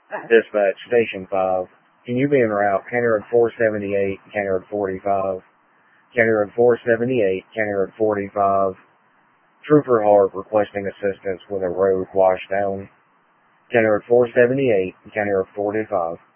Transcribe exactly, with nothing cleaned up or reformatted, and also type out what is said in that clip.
Dispatch, Station five. Can you be en route? County Road four seventy-eight, County Road forty-five. County Road four seventy-eight, County Road forty-five. Trooper Hart requesting assistance with a road washed down. County Road four seventy-eight, County Road forty-five.